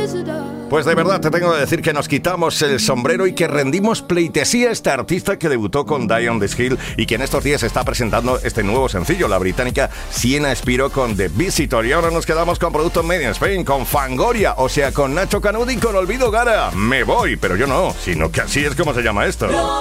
Pues de verdad te tengo que decir que nos quitamos el sombrero y que rendimos pleitesía a este artista que debutó con Die on This Hill y que en estos días está presentando este nuevo sencillo, la británica Sienna Spiro con The Visitor. Y ahora nos quedamos con productos Made in Spain, con Fangoria, o sea, con Nacho Canut y con Olvido Gara. Me voy, pero yo no, sino que así es como se llama esto.